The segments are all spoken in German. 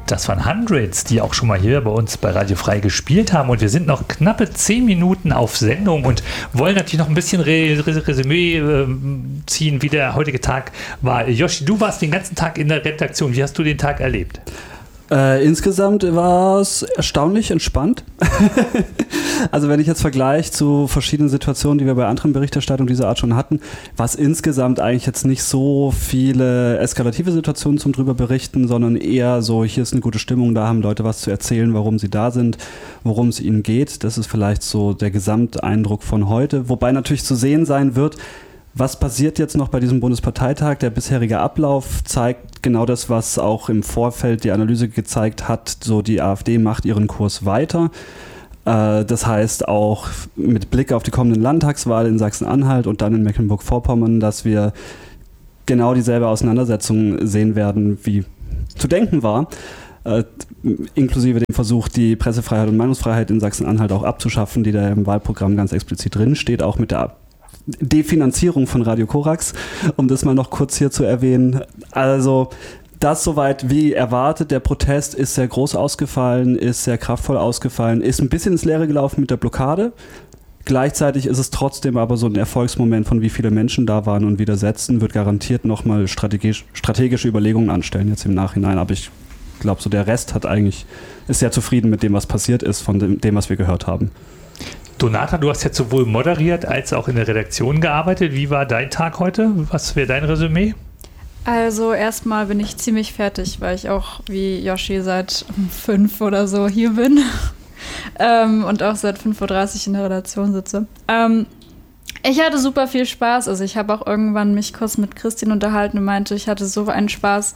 Das waren Hundreds, die auch schon mal hier bei uns bei Radio Frei gespielt haben. Und wir sind noch knappe 10 Minuten auf Sendung und wollen natürlich noch ein bisschen Resümee ziehen, wie der heutige Tag war. Yoshi, du warst den ganzen Tag in der Redaktion. Wie hast du den Tag erlebt? Insgesamt war es erstaunlich entspannt. Also wenn ich jetzt vergleiche zu verschiedenen Situationen, die wir bei anderen Berichterstattungen dieser Art schon hatten, war es insgesamt eigentlich jetzt nicht so viele eskalative Situationen zum drüber berichten, sondern eher so, hier ist eine gute Stimmung, da haben Leute was zu erzählen, warum sie da sind, worum es ihnen geht. Das ist vielleicht so der Gesamteindruck von heute. Wobei natürlich zu sehen sein wird, was passiert jetzt noch bei diesem Bundesparteitag? Der bisherige Ablauf zeigt genau das, was auch im Vorfeld die Analyse gezeigt hat. So, die AfD macht ihren Kurs weiter. Das heißt auch mit Blick auf die kommende Landtagswahl in Sachsen-Anhalt und dann in Mecklenburg-Vorpommern, dass wir genau dieselbe Auseinandersetzung sehen werden, wie zu denken war. Inklusive dem Versuch, die Pressefreiheit und Meinungsfreiheit in Sachsen-Anhalt auch abzuschaffen, die da im Wahlprogramm ganz explizit drin steht, auch mit der Definanzierung von Radio Korax, um das mal noch kurz hier zu erwähnen. Also das soweit wie erwartet. Der Protest ist sehr groß ausgefallen, ist sehr kraftvoll ausgefallen, ist ein bisschen ins Leere gelaufen mit der Blockade. Gleichzeitig ist es trotzdem aber so ein Erfolgsmoment von wie viele Menschen da waren und widersetzen, wird garantiert nochmal strategische Überlegungen anstellen jetzt im Nachhinein. Aber ich glaube, so der Rest ist sehr zufrieden mit dem, was passiert ist, von dem, was wir gehört haben. Donata, du hast jetzt sowohl moderiert als auch in der Redaktion gearbeitet. Wie war dein Tag heute? Was wäre dein Resümee? Also erstmal bin ich ziemlich fertig, weil ich auch wie Yoshi seit 5 oder so hier bin und auch seit 5:30 Uhr in der Redaktion sitze. Ich hatte super viel Spaß. Also ich habe auch irgendwann mich kurz mit Christine unterhalten und meinte, ich hatte so einen Spaß,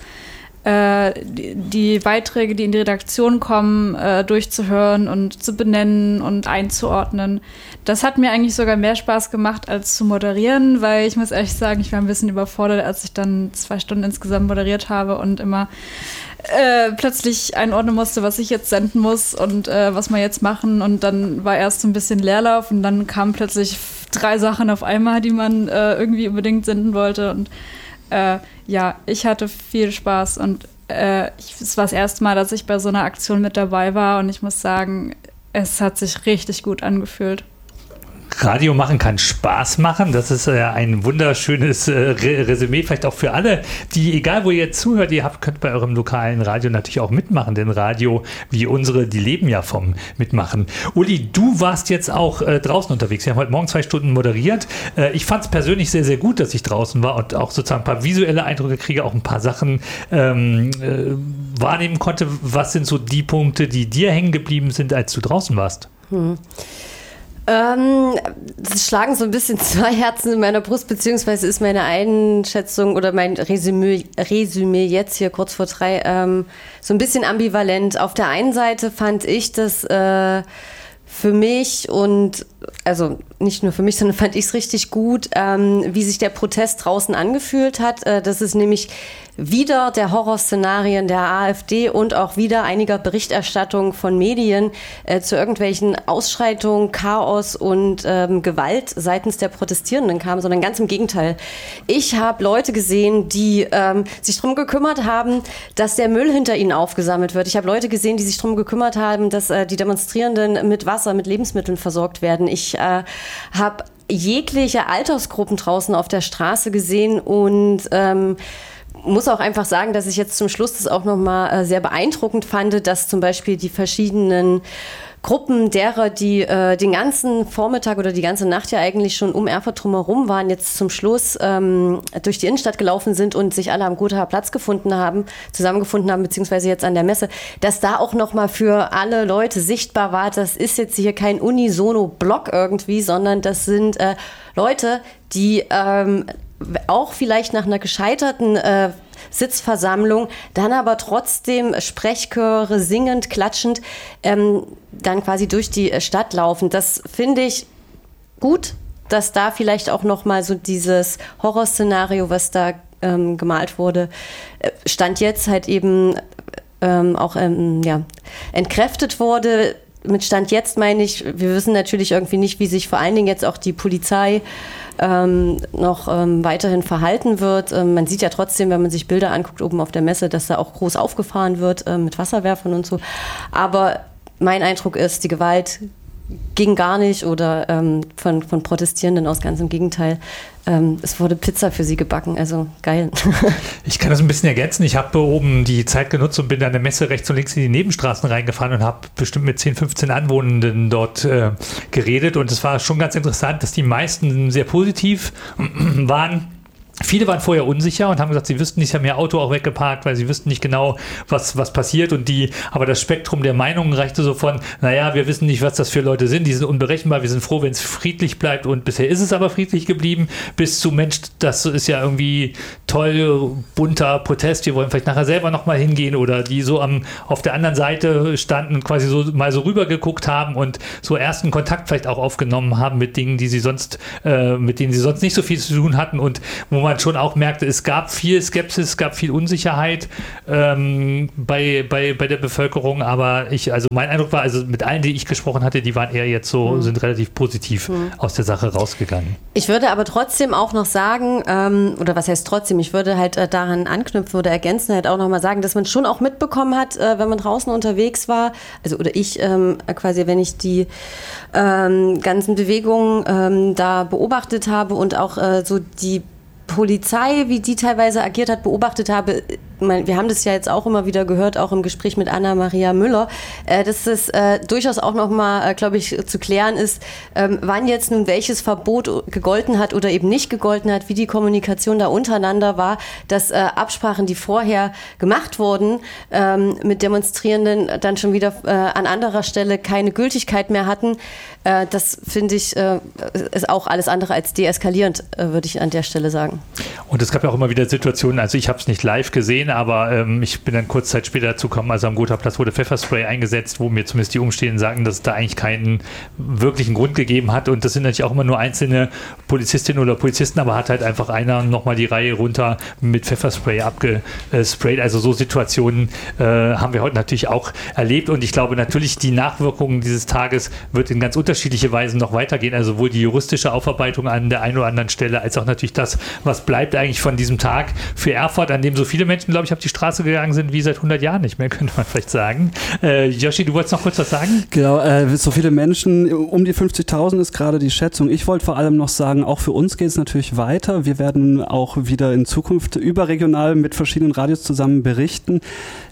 die Beiträge, die in die Redaktion kommen, durchzuhören und zu benennen und einzuordnen. Das hat mir eigentlich sogar mehr Spaß gemacht, als zu moderieren, weil ich muss ehrlich sagen, ich war ein bisschen überfordert, als ich dann 2 Stunden insgesamt moderiert habe und immer plötzlich einordnen musste, was ich jetzt senden muss und was wir jetzt machen. Und dann war erst so ein bisschen Leerlauf und dann kamen plötzlich 3 Sachen auf einmal, die man irgendwie unbedingt senden wollte. Und ja, ich hatte viel Spaß und es war das erste Mal, dass ich bei so einer Aktion mit dabei war und ich muss sagen, es hat sich richtig gut angefühlt. Radio machen kann Spaß machen. Das ist ein wunderschönes Resümee, vielleicht auch für alle, die, egal wo ihr jetzt zuhört, könnt bei eurem lokalen Radio natürlich auch mitmachen, denn Radio wie unsere, die leben ja vom Mitmachen. Uli, du warst jetzt auch draußen unterwegs. Wir haben heute Morgen 2 Stunden moderiert. Ich fand es persönlich sehr, sehr gut, dass ich draußen war und auch sozusagen ein paar visuelle Eindrücke kriege, auch ein paar Sachen wahrnehmen konnte. Was sind so die Punkte, die dir hängen geblieben sind, als du draußen warst? Es schlagen so ein bisschen 2 Herzen in meiner Brust, beziehungsweise ist meine Einschätzung oder mein Resümee jetzt hier kurz vor 3 so ein bisschen ambivalent. Auf der einen Seite fand ich das für mich und, also nicht nur für mich, sondern fand ich es richtig gut, wie sich der Protest draußen angefühlt hat. Das ist nämlich wieder der Horrorszenarien der AfD und auch wieder einiger Berichterstattung von Medien zu irgendwelchen Ausschreitungen, Chaos und Gewalt seitens der Protestierenden kam, sondern ganz im Gegenteil. Ich habe Leute gesehen, die sich darum gekümmert haben, dass der Müll hinter ihnen aufgesammelt wird. Ich habe Leute gesehen, die sich darum gekümmert haben, dass die Demonstrierenden mit Wasser, mit Lebensmitteln versorgt werden. Ich habe jegliche Altersgruppen draußen auf der Straße gesehen und muss auch einfach sagen, dass ich jetzt zum Schluss das auch nochmal sehr beeindruckend fand, dass zum Beispiel die verschiedenen Gruppen derer, die den ganzen Vormittag oder die ganze Nacht ja eigentlich schon um Erfurt drumherum waren, jetzt zum Schluss durch die Innenstadt gelaufen sind und sich alle am Gothaer Platz zusammengefunden haben, beziehungsweise jetzt an der Messe, dass da auch nochmal für alle Leute sichtbar war, das ist jetzt hier kein Unisono-Block irgendwie, sondern das sind Leute, die auch vielleicht nach einer gescheiterten Sitzversammlung, dann aber trotzdem Sprechchöre singend, klatschend, dann quasi durch die Stadt laufen. Das finde ich gut, dass da vielleicht auch nochmal so dieses Horrorszenario, was da gemalt wurde, Stand jetzt halt eben auch entkräftet wurde. mit Stand jetzt meine ich, wir wissen natürlich irgendwie nicht, wie sich vor allen Dingen jetzt auch die Polizei noch weiterhin verhalten wird. Man sieht ja trotzdem, wenn man sich Bilder anguckt oben auf der Messe, dass da auch groß aufgefahren wird mit Wasserwerfern und so. Aber mein Eindruck ist, die Gewalt ging gar nicht oder von Protestierenden aus, ganz im Gegenteil. Es wurde Pizza für sie gebacken, also geil. Ich kann das ein bisschen ergänzen. Ich habe oben die Zeit genutzt und bin an der Messe rechts und links in die Nebenstraßen reingefahren und habe bestimmt mit 10, 15 Anwohnenden dort geredet. Und es war schon ganz interessant, dass die meisten sehr positiv waren. Viele waren vorher unsicher und haben gesagt, sie wüssten nicht, sie haben ihr Auto auch weggeparkt, weil sie wüssten nicht genau, was passiert. Aber das Spektrum der Meinungen reichte so von, naja, wir wissen nicht, was das für Leute sind, die sind unberechenbar, wir sind froh, wenn es friedlich bleibt und bisher ist es aber friedlich geblieben, bis zu Mensch, das ist ja irgendwie toll, bunter Protest, wir wollen vielleicht nachher selber nochmal hingehen, oder die so auf der anderen Seite standen, quasi so mal so rübergeguckt haben und so ersten Kontakt vielleicht auch aufgenommen haben mit Dingen, mit denen sie sonst nicht so viel zu tun hatten und wo man schon auch merkte, es gab viel Skepsis, es gab viel Unsicherheit bei der Bevölkerung, aber mein Eindruck war, also mit allen, die ich gesprochen hatte, die waren eher jetzt so, sind relativ positiv aus der Sache rausgegangen. Ich würde aber trotzdem auch noch sagen, oder was heißt trotzdem, ich würde halt daran anknüpfen oder ergänzen, halt auch nochmal sagen, dass man schon auch mitbekommen hat, wenn man draußen unterwegs war, oder ich quasi, wenn ich die ganzen Bewegungen da beobachtet habe und auch so die Polizei, wie die teilweise agiert hat, beobachtet habe. Wir haben das ja jetzt auch immer wieder gehört, auch im Gespräch mit Anna-Maria Müller, dass es durchaus auch nochmal, glaube ich, zu klären ist, wann jetzt nun welches Verbot gegolten hat oder eben nicht gegolten hat, wie die Kommunikation da untereinander war, dass Absprachen, die vorher gemacht wurden mit Demonstrierenden, dann schon wieder an anderer Stelle keine Gültigkeit mehr hatten. Das finde ich ist auch alles andere als deeskalierend, würde ich an der Stelle sagen. Und es gab ja auch immer wieder Situationen, also ich habe es nicht live gesehen, aber ich bin dann kurz Zeit später dazu gekommen, also am Gotha-Platz wurde Pfefferspray eingesetzt, wo mir zumindest die Umstehenden sagen, dass es da eigentlich keinen wirklichen Grund gegeben hat, und das sind natürlich auch immer nur einzelne Polizistinnen oder Polizisten, aber hat halt einfach einer nochmal die Reihe runter mit Pfefferspray abgesprayt. Also so Situationen haben wir heute natürlich auch erlebt, und ich glaube natürlich, die Nachwirkungen dieses Tages wird in ganz unterschiedliche Weisen noch weitergehen, also sowohl die juristische Aufarbeitung an der einen oder anderen Stelle, als auch natürlich das, was bleibt eigentlich von diesem Tag für Erfurt, an dem so viele Menschen, glaube ich, auf die Straße gegangen sind wie seit 100 Jahren nicht mehr, könnte man vielleicht sagen. Yoshi, du wolltest noch kurz was sagen? Genau, so viele Menschen, um die 50.000 ist gerade die Schätzung. Ich wollte vor allem noch sagen, auch für uns geht es natürlich weiter. Wir werden auch wieder in Zukunft überregional mit verschiedenen Radios zusammen berichten.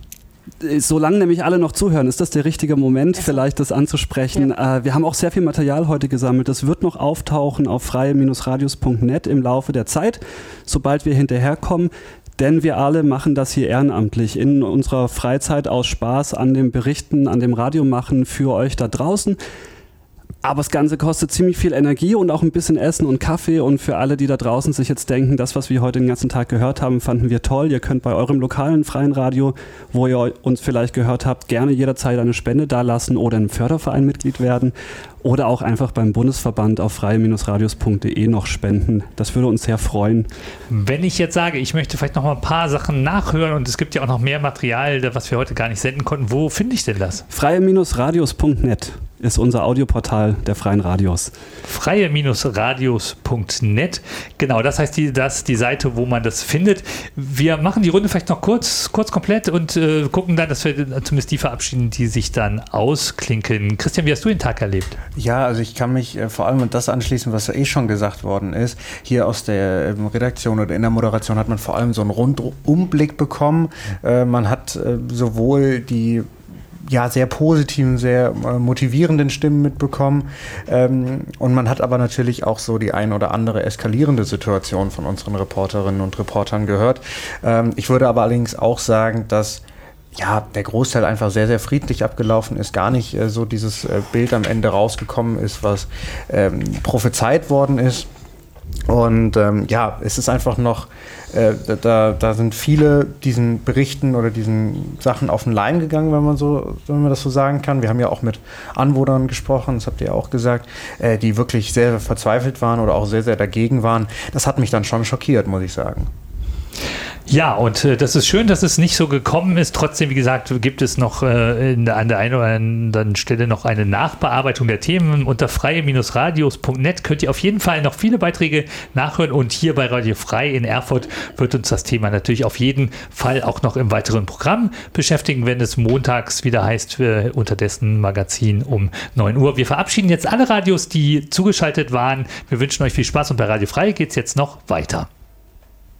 Solange nämlich alle noch zuhören, ist das der richtige Moment, vielleicht das anzusprechen. Ja. Wir haben auch sehr viel Material heute gesammelt. Das wird noch auftauchen auf freie-radios.net im Laufe der Zeit, sobald wir hinterherkommen. Denn wir alle machen das hier ehrenamtlich in unserer Freizeit aus Spaß an dem Berichten, an dem Radiomachen für euch da draußen. Aber das Ganze kostet ziemlich viel Energie und auch ein bisschen Essen und Kaffee. Und für alle, die da draußen sich jetzt denken, das, was wir heute den ganzen Tag gehört haben, fanden wir toll. Ihr könnt bei eurem lokalen freien Radio, wo ihr uns vielleicht gehört habt, gerne jederzeit eine Spende dalassen oder im Förderverein Mitglied werden. Oder auch einfach beim Bundesverband auf freie-radios.de noch spenden. Das würde uns sehr freuen. Wenn ich jetzt sage, ich möchte vielleicht noch mal ein paar Sachen nachhören, und es gibt ja auch noch mehr Material, was wir heute gar nicht senden konnten, wo finde ich denn das? freie-radios.net ist unser Audioportal der Freien Radios. freie-radios.net, genau, das heißt die Seite, wo man das findet. Wir machen die Runde vielleicht noch kurz komplett und gucken dann, dass wir zumindest die verabschieden, die sich dann ausklinken. Christian, wie hast du den Tag erlebt? Ja, also ich kann mich vor allem an das anschließen, was ja schon gesagt worden ist. Hier aus der Redaktion oder in der Moderation hat man vor allem so einen Rundumblick bekommen. Man hat sowohl die sehr positiven, sehr motivierenden Stimmen mitbekommen. Und man hat aber natürlich auch so die ein oder andere eskalierende Situation von unseren Reporterinnen und Reportern gehört. Ich würde aber allerdings auch sagen, dass der Großteil einfach sehr, sehr friedlich abgelaufen ist, gar nicht so dieses Bild am Ende rausgekommen ist, was prophezeit worden ist. Und es ist einfach noch, da sind viele diesen Berichten oder diesen Sachen auf den Leim gegangen, wenn man das so sagen kann. Wir haben ja auch mit Anwohnern gesprochen, das habt ihr ja auch gesagt, die wirklich sehr, sehr verzweifelt waren oder auch sehr, sehr dagegen waren. Das hat mich dann schon schockiert, muss ich sagen. Ja, und das ist schön, dass es nicht so gekommen ist. Trotzdem, wie gesagt, gibt es noch an der einen oder anderen Stelle noch eine Nachbearbeitung der Themen. Unter freie-radios.net könnt ihr auf jeden Fall noch viele Beiträge nachhören. Und hier bei Radio Frei in Erfurt wird uns das Thema natürlich auf jeden Fall auch noch im weiteren Programm beschäftigen, wenn es montags wieder heißt, unterdessen Magazin um 9 Uhr. Wir verabschieden jetzt alle Radios, die zugeschaltet waren. Wir wünschen euch viel Spaß und bei Radio Frei geht es jetzt noch weiter.